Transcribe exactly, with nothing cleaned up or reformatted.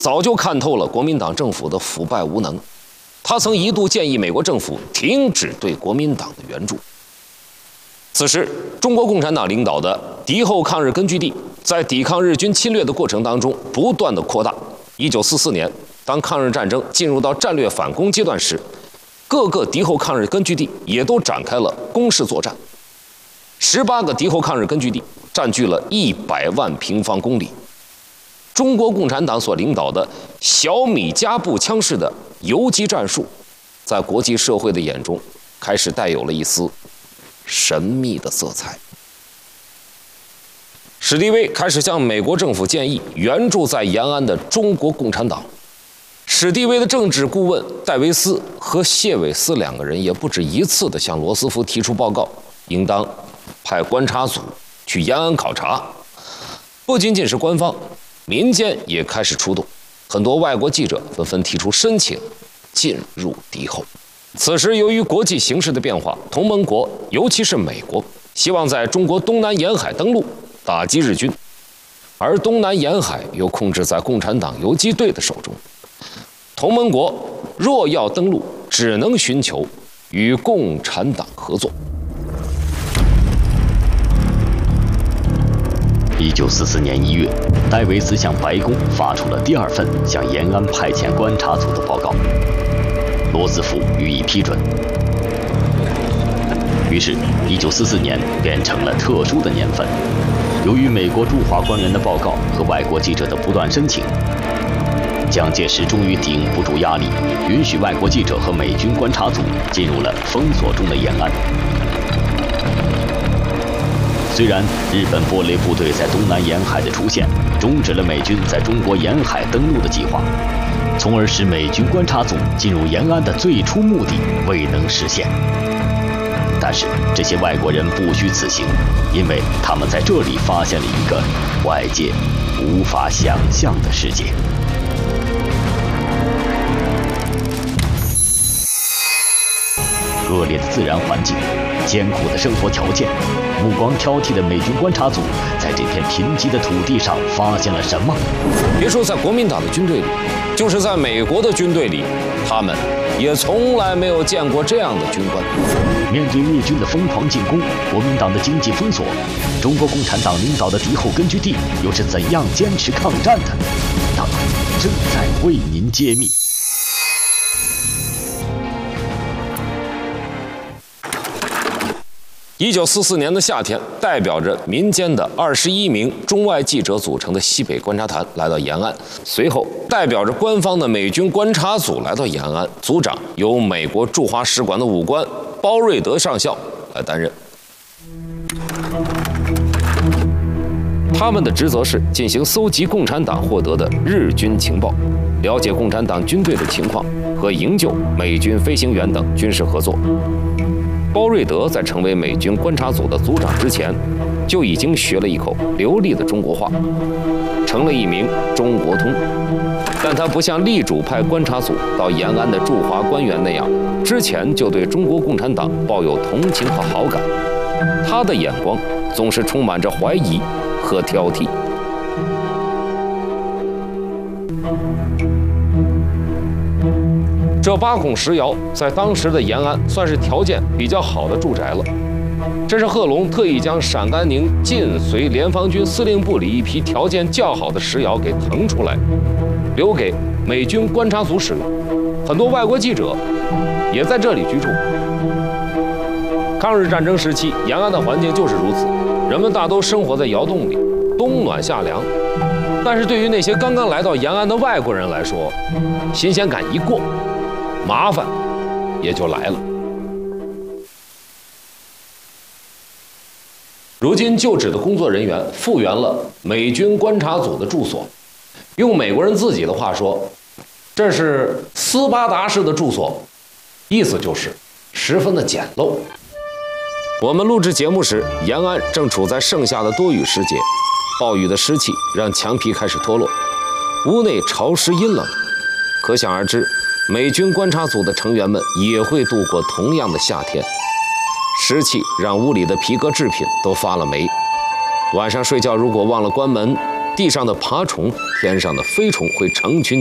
早就看透了国民党政府的腐败无能，他曾一度建议美国政府停止对国民党的援助。此时，中国共产党领导的敌后抗日根据地在抵抗日军侵略的过程当中不断的扩大。一九四四年，当抗日战争进入到战略反攻阶段时，各个敌后抗日根据地也都展开了攻势作战。十八个敌后抗日根据地占据了一百万平方公里。中国共产党所领导的小米加步枪式的游击战术，在国际社会的眼中开始带有了一丝神秘的色彩。史迪威开始向美国政府建议援助在延安的中国共产党。史迪威的政治顾问戴维斯和谢韦斯两个人也不止一次地向罗斯福提出报告，应当派观察组去延安考察。不仅仅是官方，民间也开始出动，很多外国记者纷纷提出申请进入敌后。此时，由于国际形势的变化，同盟国尤其是美国希望在中国东南沿海登陆打击日军，而东南沿海又控制在共产党游击队的手中。同盟国若要登陆，只能寻求与共产党合作。 一九四四年一月，戴维斯向白宫发出了第二份向延安派遣观察组的报告，罗斯福予以批准。于是，一九四四年变成了特殊的年份。由于美国驻华官员的报告和外国记者的不断申请，蒋介石终于顶不住压力，允许外国记者和美军观察组进入了封锁中的延安。虽然日本波雷部队在东南沿海的出现，终止了美军在中国沿海登陆的计划，从而使美军观察组进入延安的最初目的未能实现。但是这些外国人不虚此行，因为他们在这里发现了一个外界无法想象的世界。恶劣的自然环境，艰苦的生活条件，目光挑剔的美军观察组在这片贫瘠的土地上发现了什么？ 别说在国民党的军队里，就是在美国的军队里，他们也从来没有见过这样的军官。 面对日军的疯狂进攻，国民党的经济封锁，中国共产党领导的敌后根据地又是怎样坚持抗战的？档案正在为您揭秘。 一九四四年的夏天，代表着民间的二十一名中外记者组成的西北观察团来到延安，随后代表着官方的美军观察组来到延安，组长由美国驻华使馆的武官包瑞德上校来担任。他们的职责是进行搜集共产党获得的日军情报，了解共产党军队的情况和营救美军飞行员等军事合作。包瑞德在成为美军观察组的组长之前，就已经学了一口流利的中国话，成了一名中国通。但他不像力主派观察组到延安的驻华官员那样，之前就对中国共产党抱有同情和好感。他的眼光总是充满着怀疑和挑剔。这八孔石窑在当时的延安算是条件比较好的住宅了。这是贺龙特意将陕甘宁晋绥联防军司令部里一批条件较好的石窑给腾出来，留给美军观察组使用。很多外国记者也在这里居住。抗日战争时期，延安的环境就是如此，人们大都生活在窑洞里，冬暖夏凉。但是对于那些刚刚来到延安的外国人来说，新鲜感一过，麻烦也就来了。如今就职的工作人员复原了美军观察组的住所，用美国人自己的话说，这是斯巴达式的住所，意思就是十分的简陋。我们录制节目时，延安正处在盛夏的多雨时节，暴雨的湿气让墙皮开始脱落，屋内潮湿阴冷，可想而知美军观察组的成员们也会度过同样的夏天。湿气让屋里的皮革制品都发了霉，晚上睡觉如果忘了关门， 地上的爬虫、天上的飞虫会成群